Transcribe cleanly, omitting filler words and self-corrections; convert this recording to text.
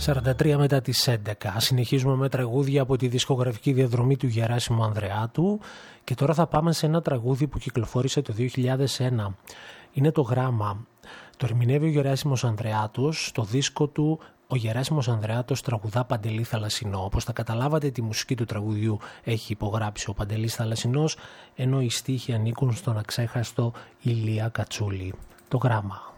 43 μετά τις 11. Συνεχίζουμε με τραγούδια από τη δισκογραφική διαδρομή του Γεράσιμου Ανδρεάτου και τώρα θα πάμε σε ένα τραγούδι που κυκλοφόρησε το 2001. Είναι το Γράμμα. Το ερμηνεύει ο Γεράσιμος Ανδρεάτος στο δίσκο του. Ο Γεράσιμος Ανδρεάτος τραγουδά Παντελή Θαλασσινό. Όπως θα καταλάβατε, τη μουσική του τραγουδιού έχει υπογράψει ο Παντελής Θαλασσινός, ενώ οι στίχοι ανήκουν στον αξέχαστο Ηλία Κατσούλη. Το Γράμμα.